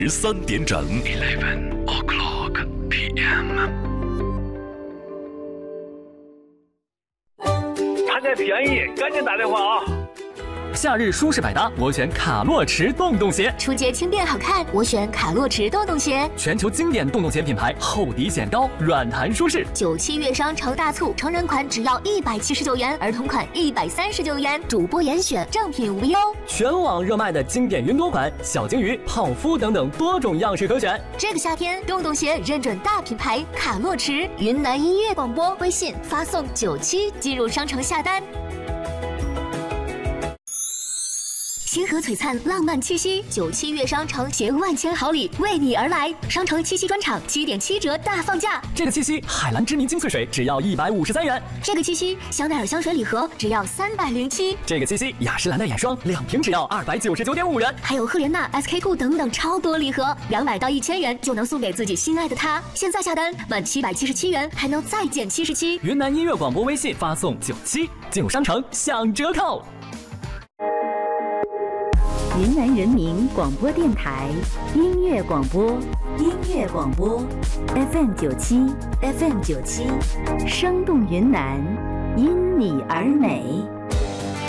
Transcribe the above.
13点整，11 o'clock p.m. 看见便宜赶紧打电话啊！ 夏日舒适百搭，我选卡洛驰洞洞鞋； 初阶轻便好看，我选卡洛驰洞洞鞋。 全球经典洞洞鞋品牌，厚底显高，软弹舒适。 97月商超大促，成人款只要179元，儿童款139元，主播严选，正品无忧。 全网热卖的经典云朵款、小金鱼、泡芙等等多种样式可选。 这个夏天，洞洞鞋认准大品牌卡洛驰。云南音乐广播微信发送97进入商城下单。星河璀璨，浪漫气息，97月商城携万千好礼为你而来。商城七夕专场7.7折大放价。 这个七夕，海蓝之谜精粹水只要153元。 这个七夕，香奈儿香水礼盒只要307。 这个七夕，雅诗兰黛眼霜2瓶只要299.5元。 还有赫莲娜、SK two 等等超多礼盒，200到1000元就能送给自己心爱的他。现在下单满777元还能再减77。 云南音乐广播微信发送97进入商城享折扣。 云南人民广播电台音乐广播FM 97 FM 97，生动云南，因你而美。